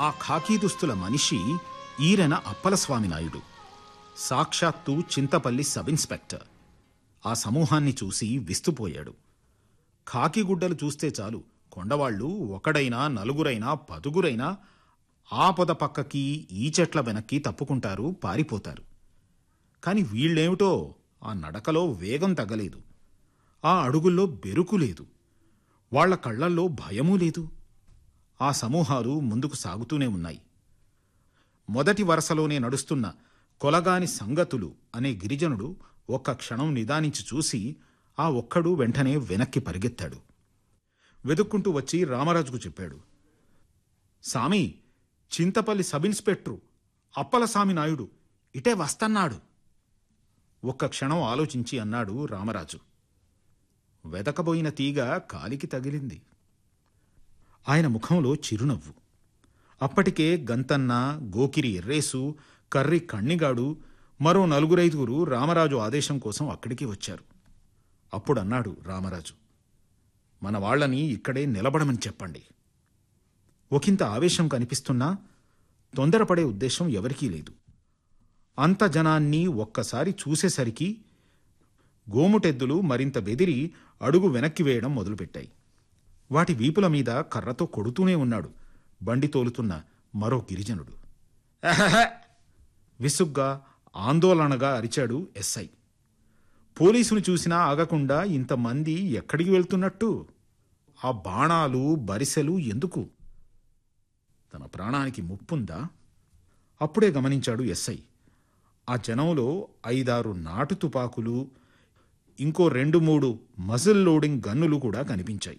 ఆ ఖాకీ దుస్తుల మనిషి ఈరెన అప్పలస్వామి నాయుడు, సాక్షాత్తు చింతపల్లి సబ్ ఇన్స్పెక్టర్. ఆ సమూహాన్ని చూసి విస్తుపోయాడు. ఖాకీ గుడ్డలు చూస్తే చాలు కొండవాళ్లు ఒకడైనా నలుగురైనా పదుగురైనా ఆపద పక్కకి ఈ చెట్ల వెనక్కి తప్పుకుంటారు, పారిపోతారు. కాని వీళ్ళేమిటో ఆ నడకలో వేగం తగ్గలేదు, ఆ అడుగుల్లో బెరుకు లేదు, వాళ్ల కళ్లల్లో భయమూ లేదు. ఆ సమూహాలు ముందుకు సాగుతూనే ఉన్నాయి. మొదటి వరసలోనే నడుస్తున్న కొలగాని సంగతులు అనే గిరిజనుడు ఒక్క క్షణం నిదానించి చూసి ఆ ఒక్కడు వెంటనే వెనక్కి పరిగెత్తాడు. వెదుక్కుంటూ వచ్చి రామరాజుకు చెప్పాడు, సామి, చింతపల్లి సబ్ ఇన్స్పెక్టరు అప్పలస్వామి నాయుడు ఇటే వస్తన్నాడు. ఒక్క క్షణం ఆలోచించి అన్నాడు రామరాజు. వెదకబోయిన తీగ కాలికి తగిలింది. ఆయన ముఖంలో చిరునవ్వు. అప్పటికే గంతన్న, గోకిరి ఎర్రేసు, కర్రి కణ్ణిగాడు, మరో నలుగురైదుగురు రామరాజు ఆదేశం కోసం అక్కడికి వచ్చారు. అప్పుడన్నాడు రామరాజు, మన వాళ్లని ఇక్కడే నిలబడమని చెప్పండి. ఒకంత ఆవేశం కనిపిస్తున్నా తొందరపడే ఉద్దేశం ఎవరికీ లేదు. అంత జనాన్ని ఒక్కసారి చూసేసరికి గోముటెద్దులు మరింత బెదిరి అడుగు వెనక్కి వేయడం మొదలుపెట్టాయి. వాటి వీపుల మీద కర్రతో కొడుతూనే ఉన్నాడు బండి తోలుతున్న మరో గిరిజనుడు. విసుగ్గా, ఆందోళనగా అరిచాడు ఎస్ఐ. పోలీసును చూసినా ఆగకుండా ఇంతమంది ఎక్కడికి వెళ్తున్నట్టు? ఆ బాణాలు, బరిసెలు ఎందుకు? తన ప్రాణానికి ముప్పుందా? అప్పుడే గమనించాడు ఎస్ఐ. ఆ జనంలో 5-6 నాటు తుపాకులు, ఇంకో 2-3 మజిల్ లోడింగ్ గన్నులు కూడా కనిపించాయి.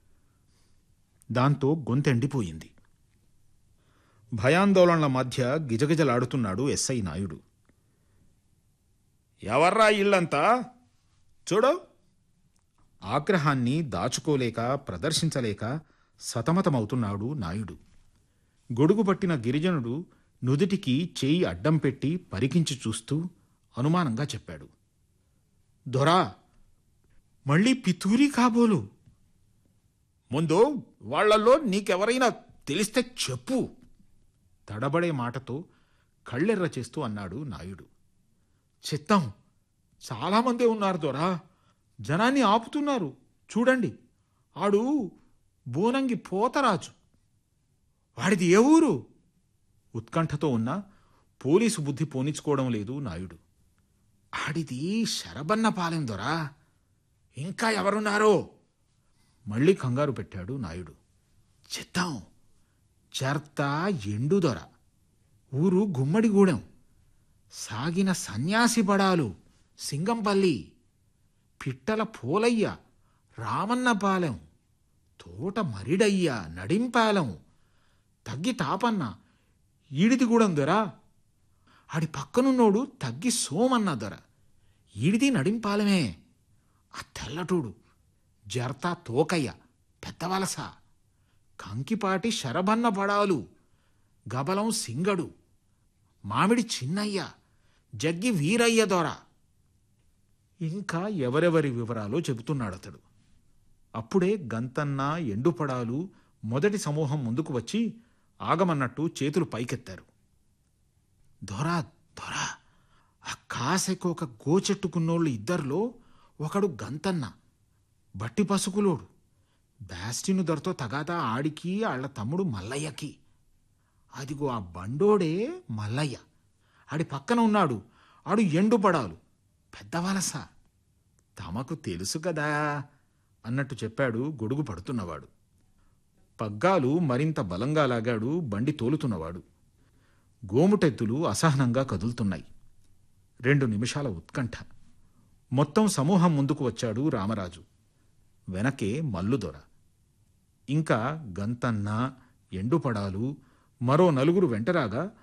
దాంతో గొంతెండిపోయింది. భయాందోళనల మధ్య గిజగిజలాడుతున్నాడు ఎస్ఐ నాయుడు. ఎవర్రా ఇల్లంతా? చూడు! ఆగ్రహాన్ని దాచుకోలేక, ప్రదర్శించలేక సతమతమవుతున్నాడు నాయుడు. గొడుగుపట్టిన గిరిజనుడు నుదిటికి చేయి అడ్డం పెట్టి పరికించి చూస్తూ అనుమానంగా చెప్పాడు, దొరా, మళ్ళీ పితూరి కాబోలు. ముందు వాళ్లల్లో నీకెవరైనా తెలిస్తే చెప్పు. తడబడే మాటతో కళ్ళెర్ర చేస్తూ అన్నాడు నాయుడు. చిత్తం, చాలామందే ఉన్నారు దొరా, జనాన్ని ఆపుతున్నారు. చూడండి, ఆడు బోనంగి పోతరాజు. వాడిది ఏ ఊరు? ఉత్కంఠతో ఉన్న పోలీసు బుద్ధి పోనిచ్చుకోవడం లేదు నాయుడు. ఆడిది శరబన్నపాలెం దొరా. ఇంకా ఎవరున్నారో? మళ్ళీ కంగారు పెట్టాడు నాయుడు. చిత్తం, చర్త ఎండు దొర, ఊరు గుమ్మడిగూడెం, సాగిన సన్యాసి బడాలు సింగంపల్లి, పిట్టల పోలయ్య రామన్నపాలెం, తోట మరిడయ్య నడింపాలెం, తగ్గి తాపన్న ఈడిదిగూడెం దొర. ఆడి పక్కనున్నోడు తగ్గి సోమన్న దొర, ఈడిది నడింపాలమే. ఆ తెల్లటూడు జర్తా తోకయ్య పెద్దవలస, కంకిపాటి శరభన్న పడాలు, గబలం సింగడు, మామిడి చిన్నయ్య, జగ్గి వీరయ్య దొర. ఇంకా ఎవరెవరి వివరాలో చెబుతున్నాడతడు. అప్పుడే గంతన్న, ఎండుపడాలు మొదటి సమూహం ముందుకు వచ్చి ఆగమన్నట్టు చేతులు పైకెత్తారు. దొరా, దొరా, ఆ కాసెకొక గోచెట్టుకున్నోళ్ళు ఇద్దరిలో ఒకడు గంతన్న, బట్టి పసుకులోడు. బ్యాస్టిను దొరతో తగాదా ఆడికి ఆళ్ల తమ్ముడు మల్లయ్యకి. అదిగో ఆ బండోడే మల్లయ్య. ఆడి పక్కన ఉన్నాడు ఆడు ఎండుపడాలు పెద్దవలస. తమకు తెలుసు కదా అన్నట్టు చెప్పాడు గొడుగు పడుతున్నవాడు. పగ్గాలు మరింత బలంగా లాగాడు బండి తోలుతున్నవాడు. గోముటెద్దులు అసహనంగా కదులుతున్నాయి. 2 నిమిషాల ఉత్కంఠ. మొత్తం సమూహం ముందుకు వచ్చాడు రామరాజు. వెనకే మల్లుదొర, ఇంకా గంతన్న, ఎండుపడాలు, మరో 4 వెంటరాగా